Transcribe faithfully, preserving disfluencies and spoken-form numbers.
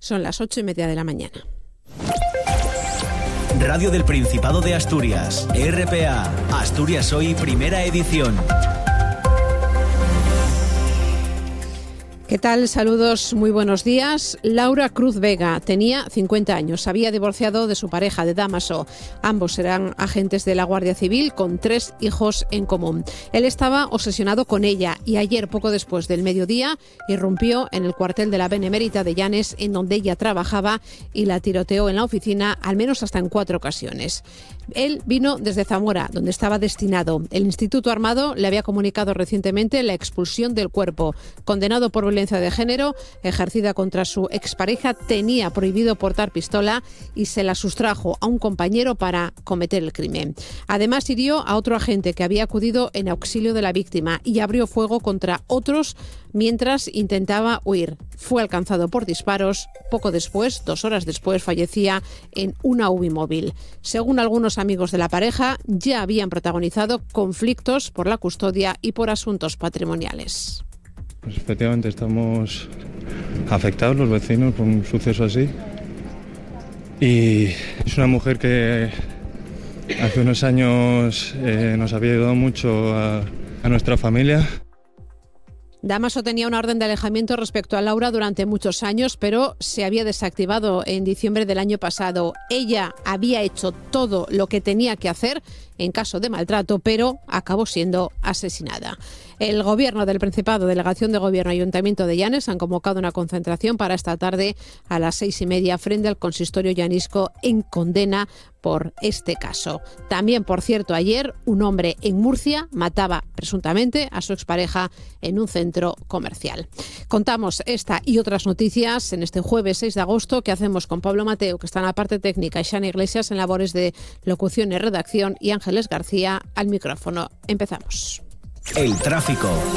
Son las ocho y media de la mañana. Radio del Principado de Asturias, R P A, Asturias Hoy, primera edición. ¿Qué tal? Saludos, muy buenos días. Laura Cruz Vega tenía cincuenta años, había divorciado de su pareja de Dámaso. Ambos eran agentes de la Guardia Civil con tres hijos en común. Él estaba obsesionado con ella y ayer, poco después del mediodía, irrumpió en el cuartel de la Benemérita de Llanes, en donde ella trabajaba, y la tiroteó en la oficina al menos hasta en cuatro ocasiones. Él vino desde Zamora, donde estaba destinado. El Instituto Armado le había comunicado recientemente la expulsión del cuerpo. Condenado por violencia de género ejercida contra su expareja, tenía prohibido portar pistola y se la sustrajo a un compañero para cometer el crimen. Además, hirió a otro agente que había acudido en auxilio de la víctima y abrió fuego contra otros mientras intentaba huir. Fue alcanzado por disparos. Poco después, dos horas después, fallecía en una U B I móvil. Según algunos amigos de la pareja, ya habían protagonizado conflictos por la custodia y por asuntos patrimoniales. Pues efectivamente estamos afectados los vecinos por un suceso así. Y es una mujer que hace unos años eh, nos había ayudado mucho a, a nuestra familia. Dámaso tenía una orden de alejamiento respecto a Laura durante muchos años, pero se había desactivado en diciembre del año pasado. Ella había hecho todo lo que tenía que hacer en caso de maltrato, pero acabó siendo asesinada. El Gobierno del Principado, Delegación de Gobierno y Ayuntamiento de Llanes han convocado una concentración para esta tarde a las seis y media frente al consistorio llanisco en condena por este caso. También, por cierto, ayer un hombre en Murcia mataba presuntamente a su expareja en un centro comercial. Contamos esta y otras noticias en este jueves seis de agosto que hacemos con Pablo Mateo, que está en la parte técnica, y Xana Iglesias en labores de locución y redacción, y Ángeles García al micrófono. Empezamos. El tráfico.